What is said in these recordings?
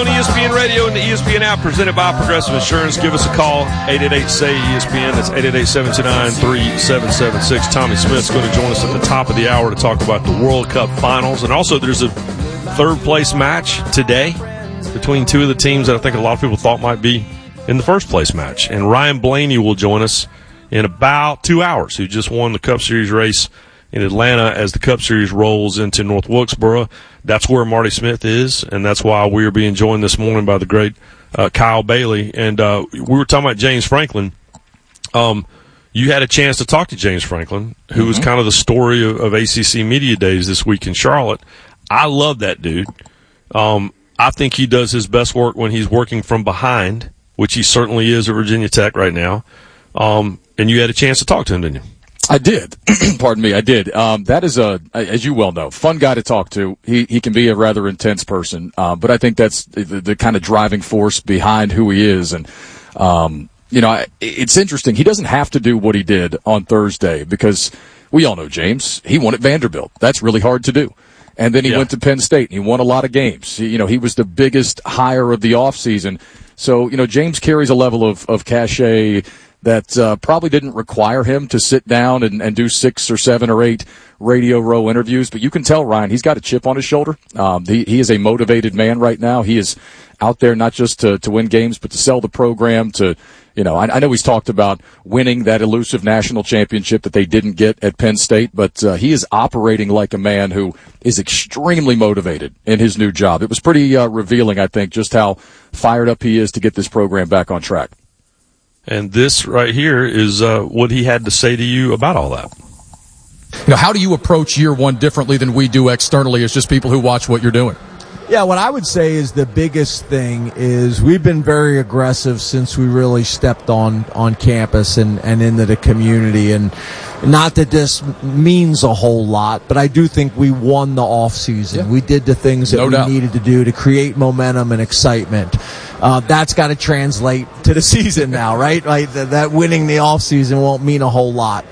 on ESPN Radio and the ESPN app, presented by Progressive Insurance. Give us a call, 888-SAY-ESPN. That's 888-729-3776. Tommy Smith's going to join us at the top of the hour to talk about the World Cup finals. And also, there's a third-place match today between two of the teams that I think a lot of people thought might be in the first-place match. And Ryan Blaney will join us in about 2 hours, who just won the Cup Series race in Atlanta as the Cup Series rolls into North Wilkesboro. That's where Marty Smith is, and that's why we are being joined this morning by the great Kyle Bailey. And we were talking about James Franklin. You had a chance to talk to James Franklin, who was kind of the story of ACC Media Days this week in Charlotte. I love that dude. I think he does his best work when he's working from behind, which he certainly is at Virginia Tech right now. And you had a chance to talk to him, didn't you? I did. Pardon me, I did. That is as you well know, fun guy to talk to. He can be a rather intense person, but I think that's the kind of driving force behind who he is. And, it's interesting. He doesn't have to do what he did on Thursday because we all know James. He won at Vanderbilt. That's really hard to do. And then he went to Penn State and he won a lot of games. He was the biggest hire of the offseason. So, James carries a level of cachet that probably didn't require him to sit down and do 6 or 7 or 8 Radio Row interviews. But you can tell, Ryan, he's got a chip on his shoulder. He is a motivated man right now. He is out there not just to win games, but to sell the program to, I know he's talked about winning that elusive national championship that they didn't get at Penn State, but he is operating like a man who is extremely motivated in his new job. It was pretty revealing, I think, just how fired up he is to get this program back on track. And this right here is what he had to say to you about all that. How do you approach year one differently than we do externally as just people who watch what you're doing? Yeah, what I would say is the biggest thing is we've been very aggressive since we really stepped on campus and into the community. And not that this means a whole lot, but I do think we won the off season. Yeah. We did the things that we needed to do to create momentum and excitement. That's got to translate to the season now, right? Like that winning the off season won't mean a whole lot.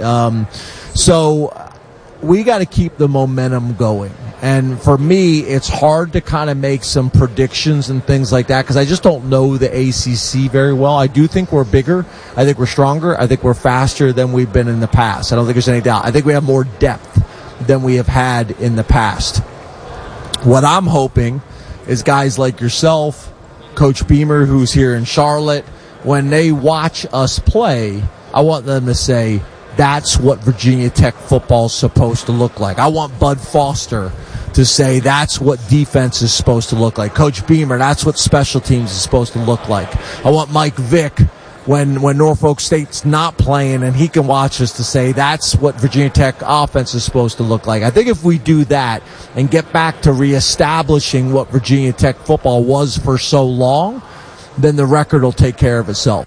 So we got to keep the momentum going. And for me, it's hard to kind of make some predictions and things like that because I just don't know the ACC very well. I do think we're bigger. I think we're stronger. I think we're faster than we've been in the past. I don't think there's any doubt. I think we have more depth than we have had in the past. What I'm hoping is guys like yourself, Coach Beamer, who's here in Charlotte, when they watch us play, I want them to say, that's what Virginia Tech football is supposed to look like. I want Bud Foster to say that's what defense is supposed to look like. Coach Beamer, that's what special teams is supposed to look like. I want Mike Vick, when Norfolk State's not playing and he can watch us, to say that's what Virginia Tech offense is supposed to look like. I think if we do that and get back to reestablishing what Virginia Tech football was for so long, then the record will take care of itself.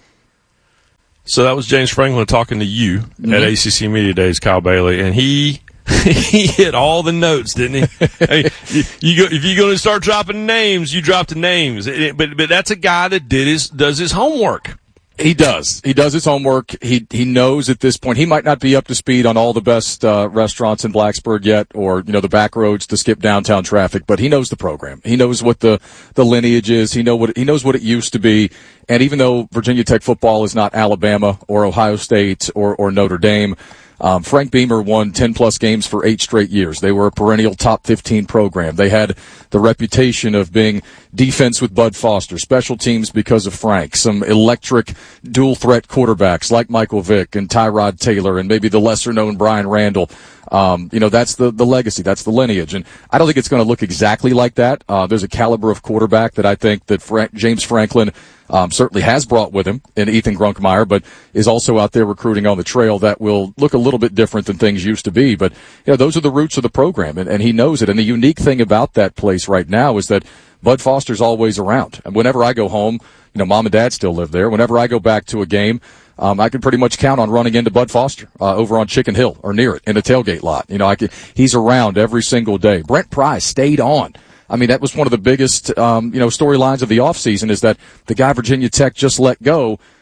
So that was James Franklin talking to you at ACC Media Days, Kyle Bailey, and he hit all the notes, didn't he? If you're going to start dropping names, you drop the names. But that's a guy that does his homework. He does. He does his homework. He knows at this point he might not be up to speed on all the best restaurants in Blacksburg yet, or the back roads to skip downtown traffic. But he knows the program. He knows what the lineage is. He knows what it used to be. And even though Virginia Tech football is not Alabama or Ohio State or Notre Dame, Frank Beamer won 10-plus games for 8 straight years. They were a perennial top 15 program. They had the reputation of being defense with Bud Foster, special teams because of Frank, some electric dual-threat quarterbacks like Michael Vick and Tyrod Taylor and maybe the lesser-known Brian Randall. That's the legacy. That's the lineage. And I don't think it's going to look exactly like that. There's a caliber of quarterback that I think that James Franklin certainly has brought with him in Ethan Grunkmeyer, but is also out there recruiting on the trail that will look a little bit different than things used to be. But, those are the roots of the program, and he knows it. And the unique thing about that place right now is that Bud Foster's always around. And whenever I go home, Mom and Dad still live there. Whenever I go back to a game, I can pretty much count on running into Bud Foster over on Chicken Hill or near it in the tailgate lot. He's around every single day. Brent Pry stayed on. I mean, that was one of the biggest storylines of the offseason, is that the guy Virginia Tech just let go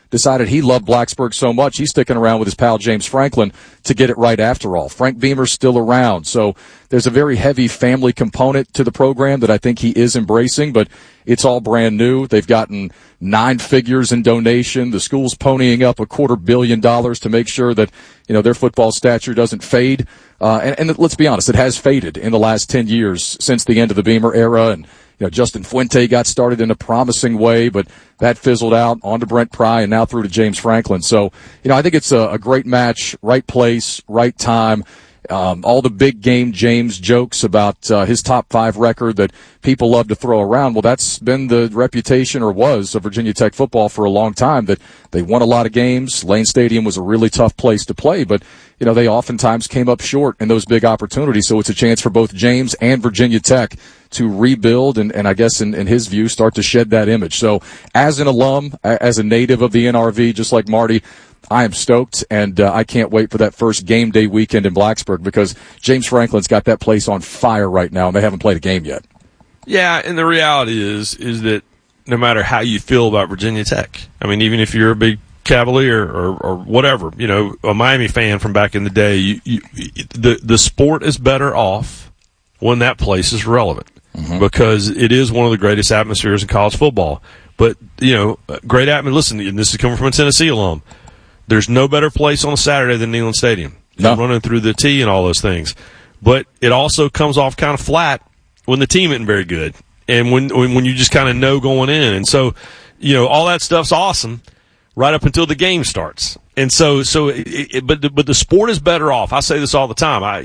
decided he loved Blacksburg so much, he's sticking around with his pal James Franklin to get it right after all. Frank Beamer's still around, so there's a very heavy family component to the program that I think he is embracing, but it's all brand new. They've gotten 9 figures in donation. The school's ponying up $250 million to make sure that, their football stature doesn't fade. And let's be honest, it has faded in the last 10 years since the end of the Beamer era. And, Justin Fuente got started in a promising way, but that fizzled out, on to Brent Pry, and now through to James Franklin. So, I think it's a great match, right place, right time. All the big game James jokes about his top 5 record that people love to throw around. Well, that's been the reputation, or was, of Virginia Tech football for a long time, that they won a lot of games. Lane Stadium was a really tough place to play, but they oftentimes came up short in those big opportunities. So it's a chance for both James and Virginia Tech to rebuild and I guess in his view, start to shed that image. So as an alum, as a native of the NRV, just like Marty, I am stoked, and I can't wait for that first game day weekend in Blacksburg, because James Franklin's got that place on fire right now, and they haven't played a game yet. Yeah, and the reality is that no matter how you feel about Virginia Tech, I mean, even if you're a big Cavalier or whatever, a Miami fan from back in the day, the sport is better off when that place is relevant, because it is one of the greatest atmospheres in college football. But, great atmosphere. Listen, and this is coming from a Tennessee alum. There's no better place on a Saturday than Neyland Stadium. No. Running through the tee and all those things. But it also comes off kind of flat when the team isn't very good, and when you just kind of know going in. And so, all that stuff's awesome right up until the game starts. And but the sport is better off. I say this all the time.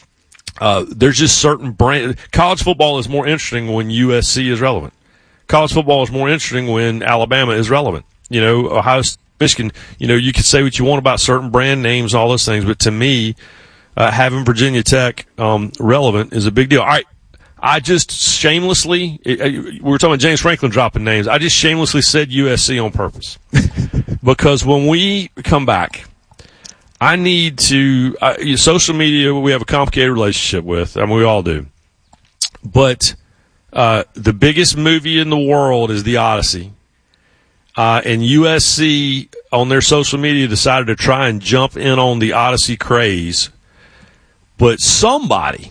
There's just certain college football is more interesting when USC is relevant. College football is more interesting when Alabama is relevant. Ohio State, Michigan, you can say what you want about certain brand names, all those things, but to me, having Virginia Tech relevant is a big deal. All right, I just shamelessly, we were talking about James Franklin dropping names. I just shamelessly said USC on purpose, because when we come back, I need to social media. We have a complicated relationship with, and we all do. But the biggest movie in the world is The Odyssey. And USC on their social media decided to try and jump in on the Odyssey craze. But somebody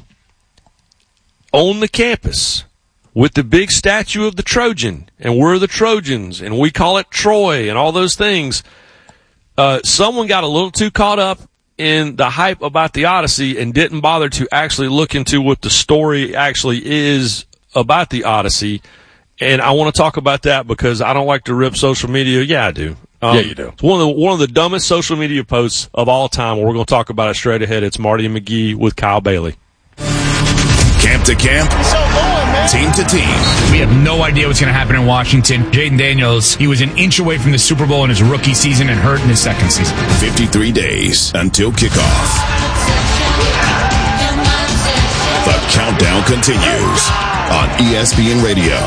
on the campus with the big statue of the Trojan, and we're the Trojans, and we call it Troy, and all those things, someone got a little too caught up in the hype about the Odyssey and didn't bother to actually look into what the story actually is about the Odyssey. And I want to talk about that because I don't like to rip social media. Yeah, I do. Yeah, you do. It's one of the dumbest social media posts of all time. We're going to talk about it straight ahead. It's Marty and McGee with Kyle Bailey. Camp to camp, team to team. We have no idea what's going to happen in Washington. Jaden Daniels, he was an inch away from the Super Bowl in his rookie season and hurt in his second season. 53 days until kickoff. The countdown continues on ESPN Radio.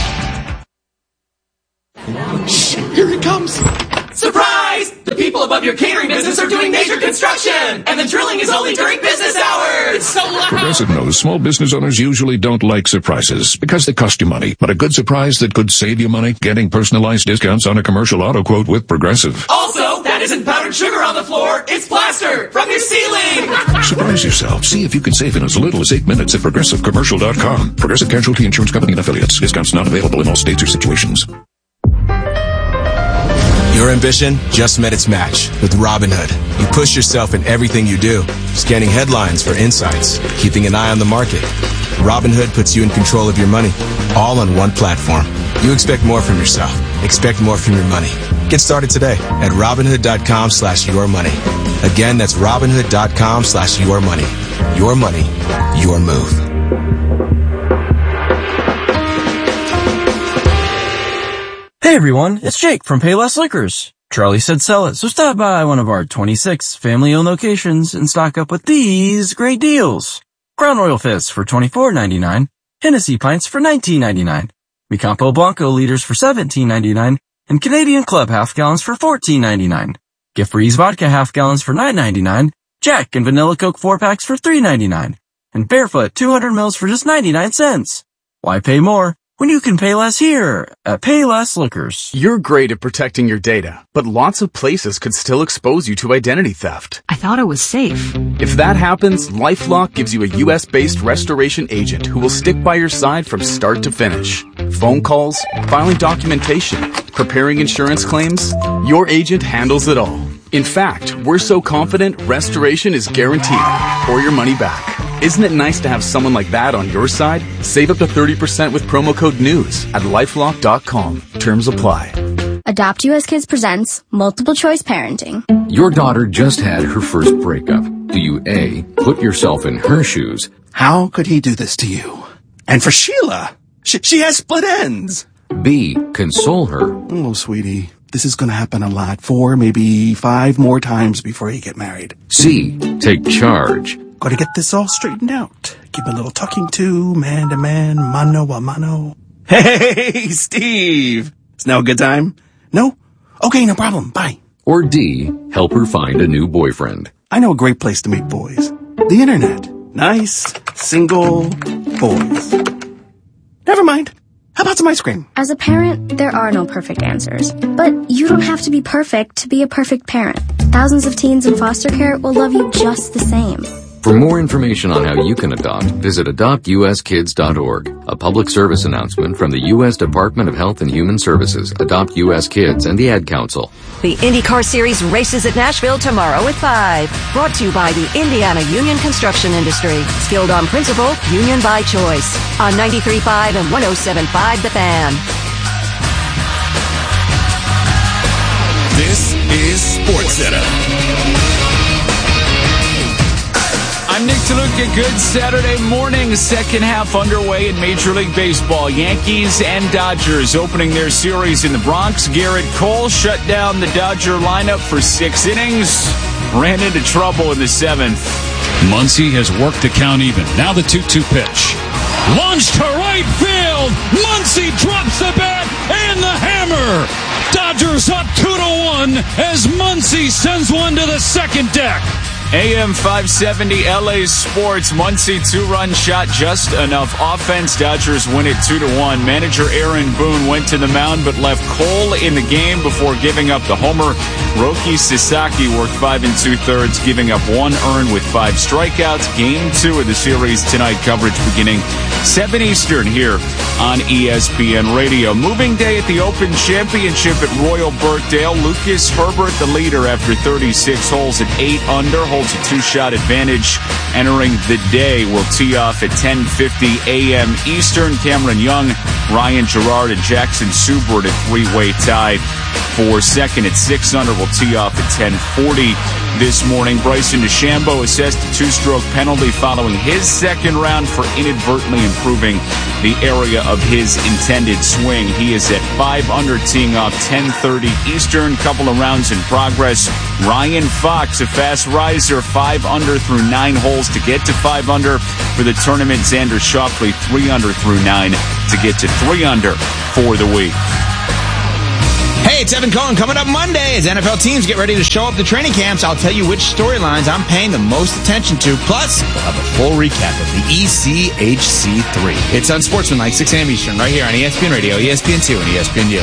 Shh, here it comes. Surprise! The people above your catering business are doing major construction, and the drilling is only during business hours. It's so loud. Progressive knows small business owners usually don't like surprises because they cost you money. But a good surprise that could save you money, getting personalized discounts on a commercial auto quote with Progressive. Also, that isn't powdered sugar on the floor. It's plaster from your ceiling. Surprise yourself. See if you can save in as little as 8 minutes at ProgressiveCommercial.com. Progressive Casualty Insurance Company and Affiliates. Discounts not available in all states or situations. Your ambition just met its match with Robinhood. You push yourself in everything you do, scanning headlines for insights, keeping an eye on the market. Robinhood puts you in control of your money, all on one platform. You expect more from yourself. Expect more from your money. Get started today at Robinhood.com/yourmoney. Again, that's Robinhood.com/yourmoney. Your money, your move. Hey everyone, it's Jake from Payless Liquors. Charlie said sell it, so stop by one of our 26 family-owned locations and stock up with these great deals. Crown Royal Fists for $24.99, Hennessy Pints for $19.99, Mi Campo Blanco liters for $17.99, and Canadian Club half gallons for $14.99. Gift Freeze Vodka half gallons for $9.99, Jack and Vanilla Coke 4-packs for $3.99, and Barefoot 200 mils for just 99 cents. Why pay more when you can pay less here at Payless Liquors. You're great at protecting your data, but lots of places could still expose you to identity theft. I thought it was safe. If that happens, LifeLock gives you a U.S.-based restoration agent who will stick by your side from start to finish. Phone calls, filing documentation, preparing insurance claims, your agent handles it all. In fact, we're so confident restoration is guaranteed or your money back. Isn't it nice to have someone like that on your side? Save up to 30% with promo code NEWS at LifeLock.com. Terms apply. Adopt US Kids presents Multiple Choice Parenting. Your daughter just had her first breakup. Do you A, put yourself in her shoes? How could he do this to you? And for Sheila, she has split ends. B, console her. Oh, sweetie, this is going to happen a lot. 4, maybe 5 more times before you get married. C, take charge. Got to get this all straightened out. Give a little talking to, man to man, mano a mano. Hey, Steve! Is now a good time? No? Okay, no problem. Bye. Or D, help her find a new boyfriend. I know a great place to meet boys. The internet. Nice, single boys. Never mind. How about some ice cream? As a parent, there are no perfect answers. But you don't have to be perfect to be a perfect parent. Thousands of teens in foster care will love you just the same. For more information on how you can adopt, visit adoptuskids.org. A public service announcement from the U.S. Department of Health and Human Services, Adopt U.S. Kids, and the Ad Council. The IndyCar Series races at Nashville tomorrow at 5. Brought to you by the Indiana Union Construction Industry. Skilled on principle, union by choice. On 93.5 and 107.5 The Fan. This is SportsCenter. I'm Nick DeLuca. Good Saturday morning. Second half underway in Major League Baseball. Yankees and Dodgers opening their series in the Bronx. Garrett Cole shut down the Dodger lineup for 6 innings. Ran into trouble in the 7th. Muncy has worked to count even. Now the 2-2 pitch. Launched to right field. Muncy drops the bat and the hammer. Dodgers up 2-1 as Muncy sends one to the second deck. AM 570 LA Sports. Muncy 2-run shot, just enough offense. Dodgers win it 2-1. Manager Aaron Boone went to the mound but left Cole in the game before giving up the homer. Roki Sasaki worked 5 2/3, giving up 1 earned with 5 strikeouts. Game 2 of the series tonight. Coverage beginning 7 Eastern here on ESPN Radio. Moving day at the Open Championship at Royal Birkdale. Lucas Herbert, the leader after 36 holes at 8 under. Holds a 2-shot advantage entering the day. Will tee off at 10:50 a.m. Eastern. Cameron Young, Ryan Gerard, and Jackson Subert a 3-way tie for second at 6 under. Will tee off at 10:40 this morning. Bryson DeChambeau assessed a 2-stroke penalty following his second round for inadvertently improving the area of his intended swing. He is at 5 under, teeing off 10:30 Eastern. Couple of rounds in progress. Ryan Fox, a fast riser, 5 under through 9 holes to get to 5 under for the tournament. Xander Schauffele 3 under through 9 to get to 3 under for the week. Hey, it's Evan Cohen. Coming up Monday as NFL teams get ready to show up to training camps, I'll tell you which storylines I'm paying the most attention to. Plus, we'll have a full recap of the ECHC3. It's Unsportsmanlike, 6 a.m. Eastern, right here on ESPN Radio, ESPN2, and ESPNU.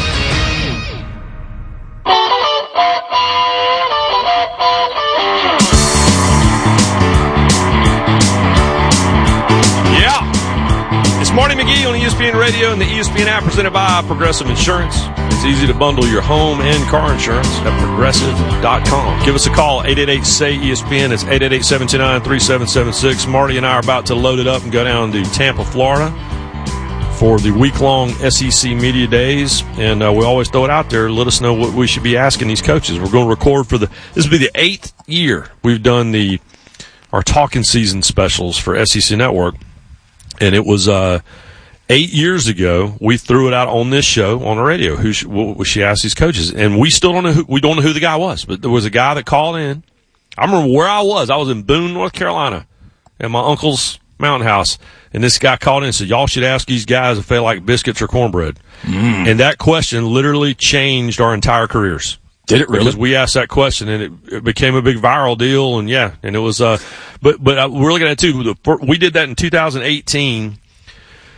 Marty McGee on ESPN Radio and the ESPN app, presented by Progressive Insurance. It's easy to bundle your home and car insurance at Progressive.com. Give us a call, 888-SAY-ESPN. It's 888-729-3776. Marty and I are about to load it up and go down to Tampa, Florida for the week-long SEC Media Days. And we always throw it out there. Let us know what we should be asking these coaches. We're going to record this will be the 8th year we've done our Talking Season specials for SEC Network. And it was 8 years ago we threw it out on this show on the radio. What she asked these coaches, and we still don't know who the guy was. But there was a guy that called in. I remember where I was. I was in Boone, North Carolina, at my uncle's mountain house, and this guy called in and said, "Y'all should ask these guys if they like biscuits or cornbread." And that question literally changed our entire careers. Did it really? Because we asked that question, and it became a big viral deal, and yeah, and it was. But we're looking at it too. We did that in 2018,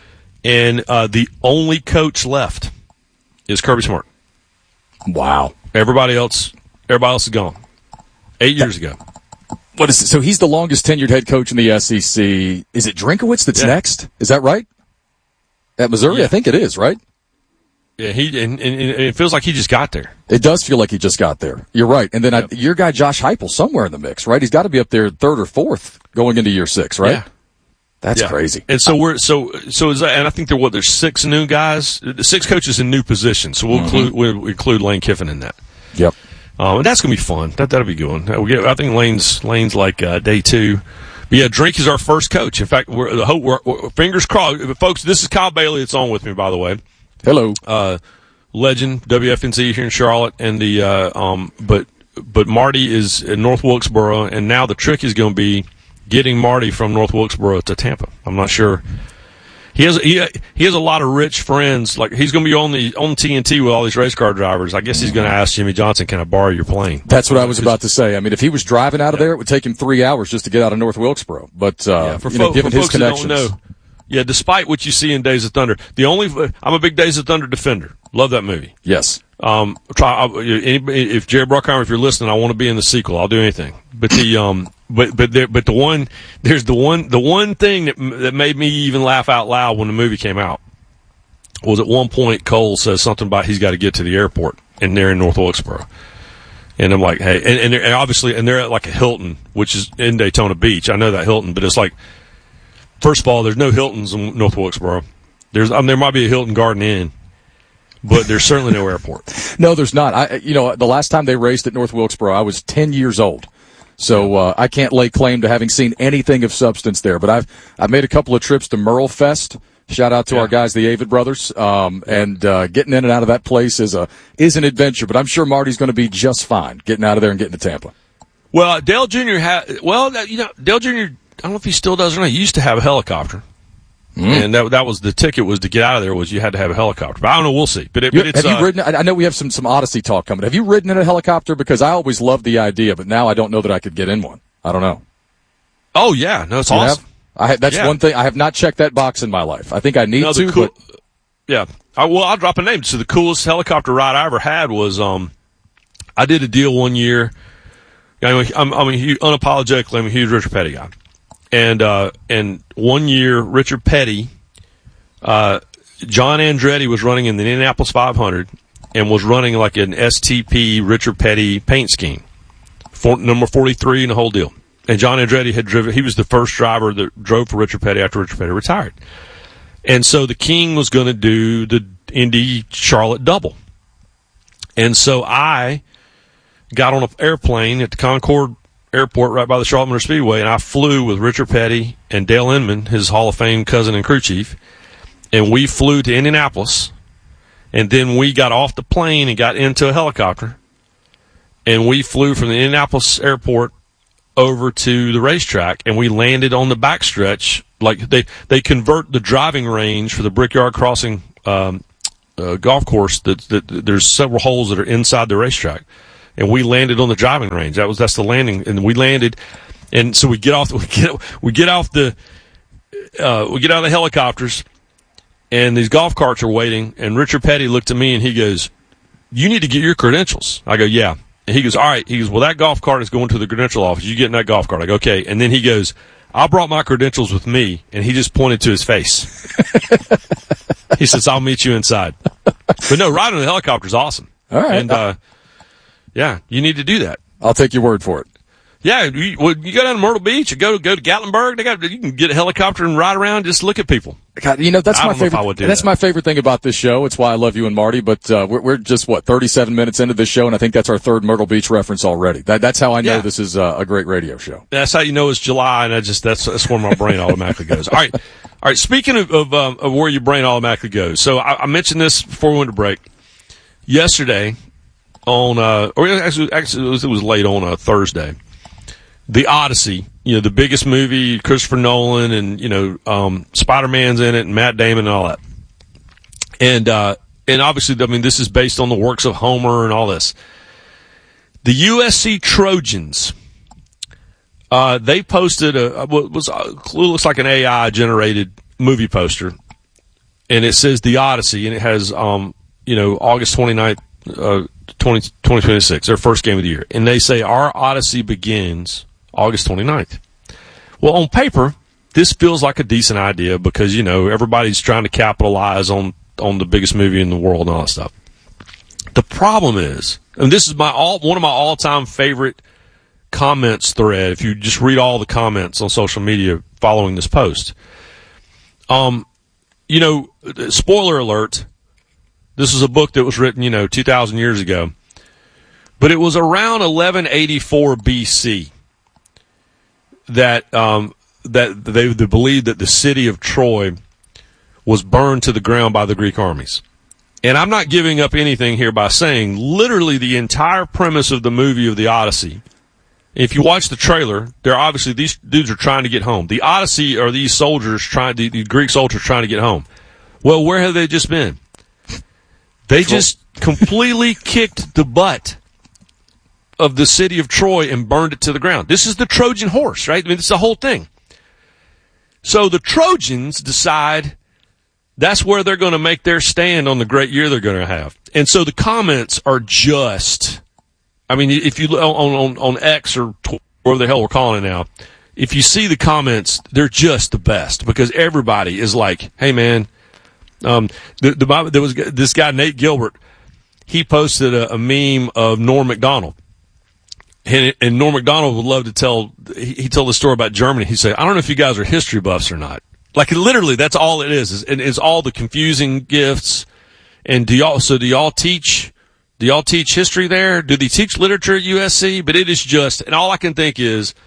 and the only coach left is Kirby Smart. Wow. Everybody else is gone. 8 years ago. What is it? So he's the longest tenured head coach in the SEC. Is it Drinkowitz that's next? Is that right? At Missouri, I think it is, right? Yeah, and it feels like he just got there. It does feel like he just got there. You're right. And then your guy Josh Heupel somewhere in the mix, right? He's got to be up there third or fourth going into year 6, right? Yeah. That's crazy. And so and I think there's 6 new guys, 6 coaches in new positions. So we'll include Lane Kiffin in that. Yep. And that's gonna be fun. That'll be good. I think Lane's like day 2. But yeah, Drink is our first coach. In fact, we're fingers crossed, folks. This is Kyle Bailey. It's on with me, by the way. Hello. Legend WFNZ here in Charlotte, and but Marty is in North Wilkesboro, and now the trick is going to be getting Marty from North Wilkesboro to Tampa. I'm not sure. He has a lot of rich friends. Like, he's going to be on TNT with all these race car drivers. I guess he's going to ask Jimmy Johnson, "Can I borrow your plane?" That's what I was about to say. I mean, if he was driving out of there, it would take him 3 hours just to get out of North Wilkesboro. But given his connections. Yeah, despite what you see in Days of Thunder, I'm a big Days of Thunder defender. Love that movie. Yes. If Jerry Bruckheimer, if you're listening, I want to be in the sequel. I'll do anything. But the one thing that made me even laugh out loud when the movie came out was at one point Cole says something about he's got to get to the airport, and they're in North Wilkesboro. And I'm like, hey, and they're at like a Hilton, which is in Daytona Beach. I know that Hilton, but it's like, first of all, there's no Hiltons in North Wilkesboro. There might be a Hilton Garden Inn, but there's certainly no airport. No, there's not. The last time they raced at North Wilkesboro, I was 10 years old. So I can't lay claim to having seen anything of substance there. But I've made a couple of trips to Merle Fest. Shout out to our guys, the Avid brothers. And getting in and out of that place is an adventure. But I'm sure Marty's going to be just fine getting out of there and getting to Tampa. Well, Dale Jr. Dale Jr. I don't know if he still does or not. He used to have a helicopter. And that was the ticket, was to get out of there, was you had to have a helicopter. But I don't know, we'll see. But it's, have you ridden? I know we have some Odyssey talk coming. Have you ridden in a helicopter? Because I always loved the idea, but now I don't know that I could get in one. I don't know. Oh yeah, no, it's awesome. That's one thing I have not checked that box in my life. I think I need to. But yeah, I'll drop a name. So the coolest helicopter ride I ever had was I did a deal one year. Unapologetically, I'm a huge Richard Petty guy. And 1 year, Richard Petty, John Andretti was running in the Indianapolis 500 and was running like an STP Richard Petty paint scheme, number 43 and the whole deal. And John Andretti had driven, he was the first driver that drove for Richard Petty after Richard Petty retired. And so the King was going to do the Indy Charlotte double. And so I got on an airplane at the Concord Airport right by the Charlotte Motor Speedway, and I flew with Richard Petty and Dale Inman, his Hall of Fame cousin and crew chief, and we flew to Indianapolis, and then we got off the plane and got into a helicopter, and we flew from the Indianapolis airport over to the racetrack, and we landed on the backstretch. Like they convert the driving range for the Brickyard Crossing golf course. There's several holes that are inside the racetrack. And we landed on the driving range. That's the landing, and we landed, and so we get out of the helicopters, and these golf carts are waiting. And Richard Petty looked at me and he goes, "You need to get your credentials." I go, "Yeah." And he goes, "All right." He goes, "Well, that golf cart is going to the credential office. You get in that golf cart." I go, "Okay." And then he goes, "I brought my credentials with me," and he just pointed to his face. He says, "I'll meet you inside." But no, riding the helicopter is awesome. All right. And yeah, you need to do that. I'll take your word for it. Yeah, you go down to Myrtle Beach, or go to Gatlinburg. You can get a helicopter and ride around, just look at people. God, that's my favorite. That's my favorite thing about this show. It's why I love you and Marty. But we're just 37 minutes into this show, and I think that's our third Myrtle Beach reference already. That's how I know this is a great radio show. That's how you know it's July, and that's where my brain automatically goes. All right. Speaking of where your brain automatically goes, so I mentioned this before we went to break. Yesterday, it was late on a Thursday. The Odyssey, the biggest movie, Christopher Nolan, and Spider-Man's in it, and Matt Damon, and all that. And obviously, I mean, this is based on the works of Homer and all this. The USC Trojans, they posted what looks like an AI generated movie poster and it says the Odyssey, and it has, August 29th, 2026, their first game of the year. And they say our Odyssey begins August 29th. Well, on paper, this feels like a decent idea because, everybody's trying to capitalize on the biggest movie in the world and all that stuff. The problem is, and this is one of my all-time favorite comments thread, if you just read all the comments on social media following this post. Spoiler alert, this was a book that was written, 2,000 years ago. But it was around 1184 BC that they believed that the city of Troy was burned to the ground by the Greek armies. And I'm not giving up anything here by saying literally the entire premise of the movie of the Odyssey. If you watch the trailer, these dudes are trying to get home. The Odyssey are these soldiers the Greek soldiers trying to get home. Well, where have they just been? They just completely kicked the butt of the city of Troy and burned it to the ground. This is the Trojan horse, right? I mean, it's the whole thing. So the Trojans decide that's where they're going to make their stand on the great year they're going to have. And so the comments are just, if you on X or whatever the hell we're calling it now, if you see the comments, they're just the best because everybody is like, hey man, there was this guy, Nate Gilbert, he posted a meme of Norm Macdonald. And Norm Macdonald would love to tell the story about Germany. He'd say, I don't know if you guys are history buffs or not. Like literally, that's all it is all the confusing gifts. And do y'all teach history there? Do they teach literature at USC? But it is just, and all I can think is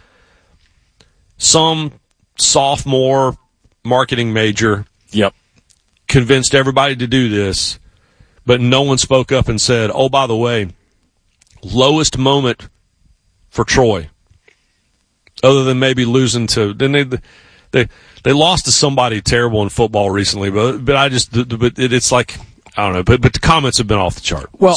some sophomore marketing major. Yep. Convinced everybody to do this, but no one spoke up and said, oh, by the way, lowest moment for Troy, other than maybe losing to, then they lost to somebody terrible in football recently, but it's like, I don't know, but the comments have been off the chart. Well,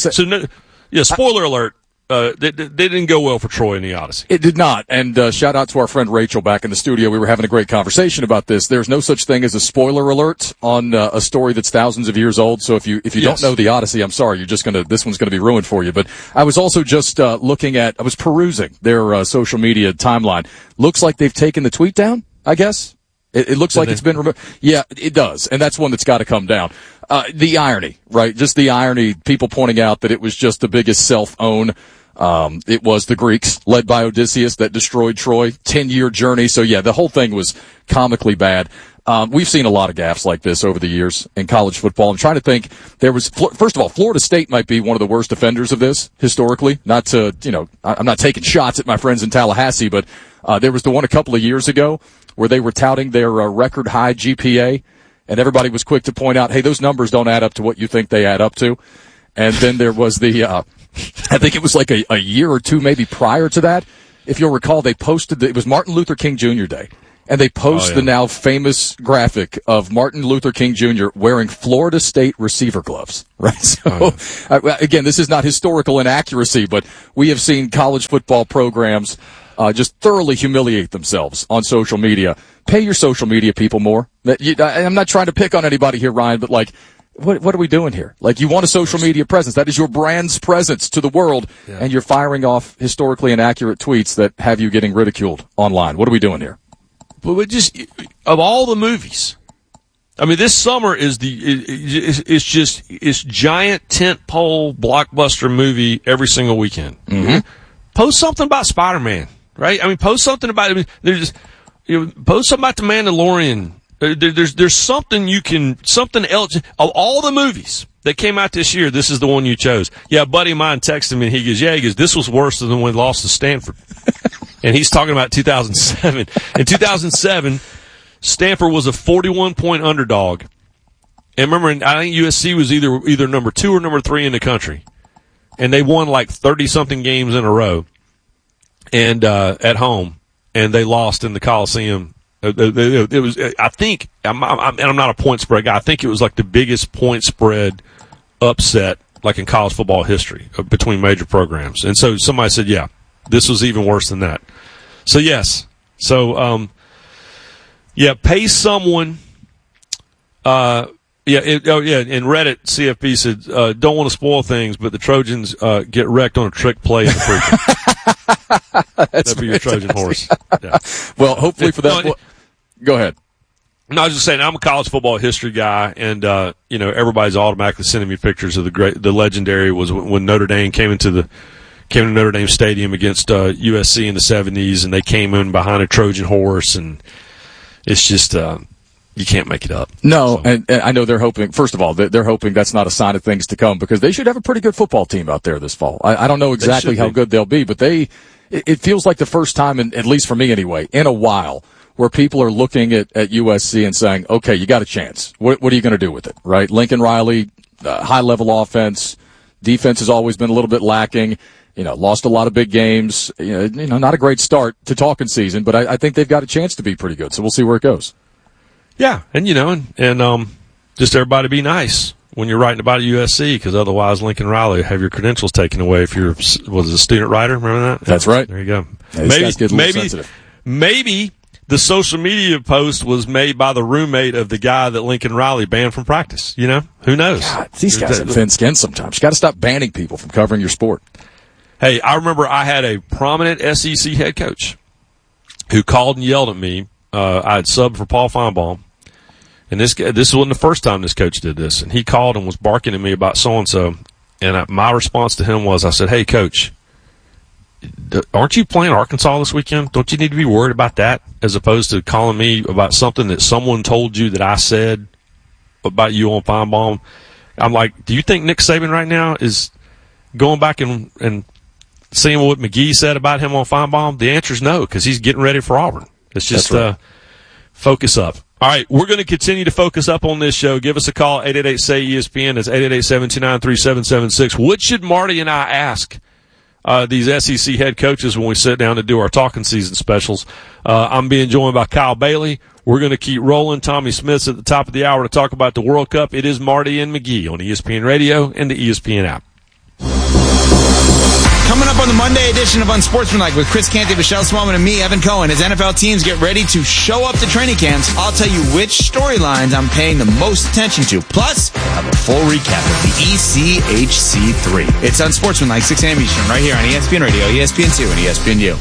spoiler alert. They didn't go well for Troy in the Odyssey. It did not. And shout out to our friend Rachel back in the studio. We were having a great conversation about this. There's no such thing as a spoiler alert on a story that's thousands of years old. So if you don't know the Odyssey, I'm sorry, this one's gonna be ruined for you. But I was also just I was perusing their social media timeline. Looks like they've taken the tweet down, I guess. It looks like it's been removed. Yeah, it does. And that's one that's got to come down. The irony, right? Just the irony, people pointing out that it was just the biggest self-own. It was the Greeks, led by Odysseus, that destroyed Troy. 10-year journey. So yeah, the whole thing was comically bad. We've seen a lot of gaffes like this over the years in college football. I'm trying to think. First of all, Florida State might be one of the worst offenders of this historically. Not to, I'm not taking shots at my friends in Tallahassee, but there was the one a couple of years ago where they were touting their record high GPA, and everybody was quick to point out, hey, those numbers don't add up to what you think they add up to. And then there was I think it was like a year or two maybe prior to that. If you'll recall, they posted it was Martin Luther King Jr. Day. And they post the now famous graphic of Martin Luther King Jr. wearing Florida State receiver gloves, right? So, again, this is not historical inaccuracy, but we have seen college football programs just thoroughly humiliate themselves on social media. Pay your social media people more. I'm not trying to pick on anybody here, Ryan, but what are we doing here? You want a social media presence. That is your brand's presence to the world, and you're firing off historically inaccurate tweets that have you getting ridiculed online. What are we doing here? But of all the movies, this summer is it's giant tentpole blockbuster movie every single weekend. Mm-hmm. Post something about Spider-Man, right? Post something about post something about the Mandalorian. There's something else. Of all the movies that came out this year, this is the one you chose. Yeah, a buddy of mine texted me and he goes, this was worse than when we lost to Stanford. And he's talking about 2007. In 2007, Stanford was a 41-point underdog. And remember, I think USC was either number 2 or number 3 in the country. And they won 30-something games in a row and at home. And they lost in the Coliseum. It was, I think, I'm not a point spread guy. I think it was the biggest point spread upset in college football history between major programs. And so somebody said, yeah, this was even worse than that. So yes. So, pay someone, Yeah, in Reddit, CFP said, don't want to spoil things, but the Trojans get wrecked on a trick play in the prequel. That'd be your Trojan horse. Yeah. Well, hopefully for that. Go ahead. No, I was just saying, I'm a college football history guy, and everybody's automatically sending me pictures of the legendary was when Notre Dame came to Notre Dame Stadium against USC in the 70s, and they came in behind a Trojan horse, and it's just you can't make it up. No, so. and I know they're hoping. First of all, they're hoping that's not a sign of things to come, because they should have a pretty good football team out there this fall. I don't know exactly how good they'll be, but it feels like the first time, at least for me anyway, in a while, where people are looking at USC and saying, okay, you got a chance. What are you going to do with it, right? Lincoln Riley, high-level offense. Defense has always been a little bit lacking. Lost a lot of big games. Not a great start to talking season, but I think they've got a chance to be pretty good. So we'll see where it goes. Yeah, and just everybody be nice when you're writing about USC, because otherwise Lincoln Riley will have your credentials taken away if you're a student writer. Remember that? That's right. There you go. Yeah, maybe the social media post was made by the roommate of the guy that Lincoln Riley banned from practice. Who knows? God, these guys have thin skin sometimes. You got to stop banning people from covering your sport. Hey, I remember I had a prominent SEC head coach who called and yelled at me. I had subbed for Paul Feinbaum, and this wasn't the first time this coach did this. And he called and was barking at me about so and so. And my response to him was, I said, "Hey, coach, aren't you playing Arkansas this weekend? Don't you need to be worried about that, as opposed to calling me about something that someone told you that I said about you on Feinbaum?" I'm like, do you think Nick Saban right now is going back and seeing what McGee said about him on Feinbaum? The answer is no, because he's getting ready for Auburn. It's just focus up. All right, we're going to continue to focus up on this show. Give us a call, 888-SAY-ESPN. That's 888-729-3776. What should Marty and I ask these SEC head coaches when we sit down to do our talking season specials? I'm being joined by Kyle Bailey. We're going to keep rolling. Tommy Smith's at the top of the hour to talk about the World Cup. It is Marty and McGee on ESPN Radio and the ESPN app. Coming up on the Monday edition of Unsportsmanlike with Chris Canty, Michelle Smallman, and me, Evan Cohen, as NFL teams get ready to show up to training camps, I'll tell you which storylines I'm paying the most attention to. Plus, have a full recap of the ECHC3. It's Unsportsmanlike, 6 a.m. Eastern, right here on ESPN Radio, ESPN2, and ESPNU.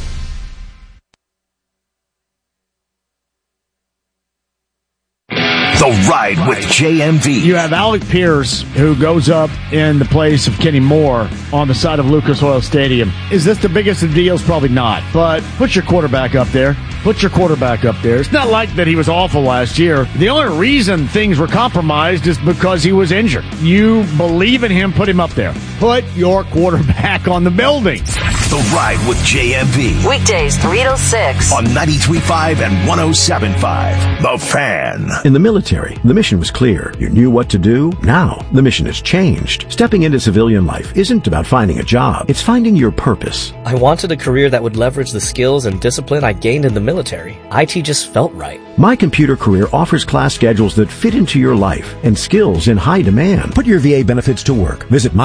The Ride with JMV. You have Alec Pierce, who goes up in the place of Kenny Moore on the side of Lucas Oil Stadium. Is this the biggest of deals? Probably not. But put your quarterback up there. It's not like that he was awful last year. The only reason things were compromised is because he was injured. You believe in him, put him up there. Put your quarterback on the building. The Ride with JMV. Weekdays 3 to 6. On 93.5 and 107.5. The Fan. In the military, the mission was clear. You knew what to do. Now, the mission has changed. Stepping into civilian life isn't about finding a job. It's finding your purpose. I wanted a career that would leverage the skills and discipline I gained in the military. IT just felt right. My Computer Career offers class schedules that fit into your life and skills in high demand. Put your VA benefits to work. Visit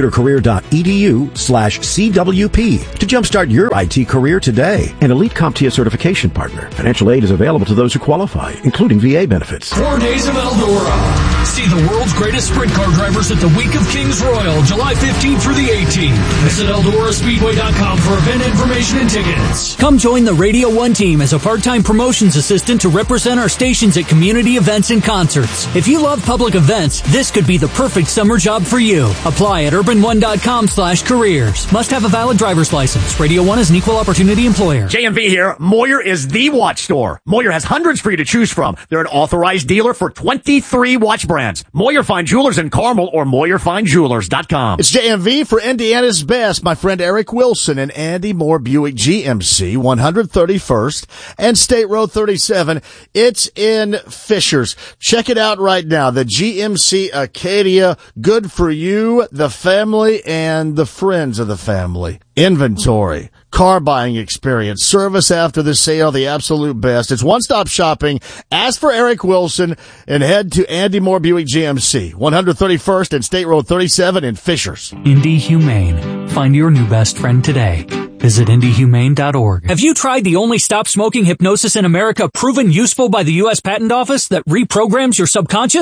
mycomputercareer.edu/CWP to jumpstart your IT career today. An Elite CompTIA certification partner. Financial aid is available to those who qualify, including VA benefits. 4 days of Eldora. See the world's greatest sprint car drivers at the Week of Kings Royal, July 15th through the 18th. Visit EldoraSpeedway.com for event information and tickets. Come join the Radio 1 team as a part-time promotions assistant to represent our stations at community events and concerts. If you love public events, this could be the perfect summer job for you. Apply at urban1.com/careers. Must have a valid driver's license. Radio 1 is an equal opportunity employer. JMV here. Moyer is the watch store. Moyer has hundreds for you to choose from. They're an authorized dealer for 23 watch brands. Moyer Fine Jewelers in Carmel or MoyerFineJewelers.com. It's JMV for Indiana's best. My friend Eric Wilson and Andy Moore Buick GMC, 131st and State Road 37. It's in Fishers. Check it out right now. The GMC Acadia, good for you, the family, and the friends of the family. Inventory, car buying experience, service after the sale, the absolute best. It's one-stop shopping. Ask for Eric Wilson and head to Andy Moore Buick GMC, 131st and State Road 37 in Fishers. Indy Humane. Find your new best friend today. Visit IndyHumane.org. Have you tried the only stop smoking hypnosis in America proven useful by the U.S. Patent Office that reprograms your subconscious?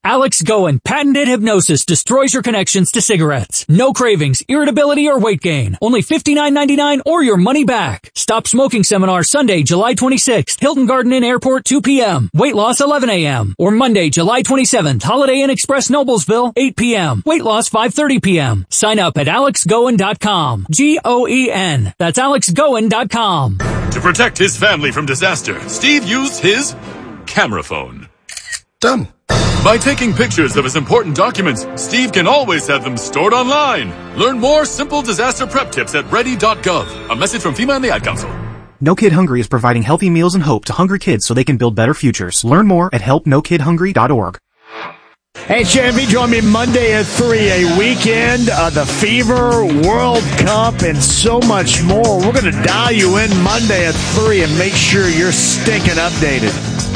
Alex Goen patented hypnosis destroys your connections to cigarettes. No cravings, irritability, or weight gain. Only $59.99 or your money back. Stop Smoking Seminar Sunday, July 26th. Hilton Garden Inn Airport, 2 p.m. Weight loss, 11 a.m. Or Monday, July 27th. Holiday Inn Express, Noblesville, 8 p.m. Weight loss, 5:30 p.m. Sign up at alexgoen.com. Goen. That's alexgoen.com. To protect his family from disaster, Steve used his camera phone. Done. By taking pictures of his important documents, Steve can always have them stored online. Learn more simple disaster prep tips at ready.gov. A message from FEMA and the Ad Council. No Kid Hungry is providing healthy meals and hope to hungry kids so they can build better futures. Learn more at helpnokidhungry.org. Hey, Champion, join me Monday at 3, a weekend of the Fever, World Cup, and so much more. We're going to dial you in Monday at 3 and make sure you're stinking updated.